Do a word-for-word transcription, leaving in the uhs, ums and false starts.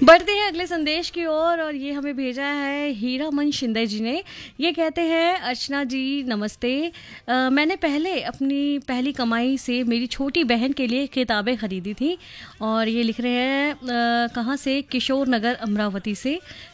बढ़ते हैं अगले संदेश की ओर और, और ये हमें भेजा है हीरामन शिंदे जी ने। ये कहते हैं, अर्चना जी नमस्ते। आ, मैंने पहले अपनी पहली कमाई से मेरी छोटी बहन के लिए किताबें खरीदी थी। और ये लिख रहे हैं कहाँ से, किशोर नगर अमरावती से।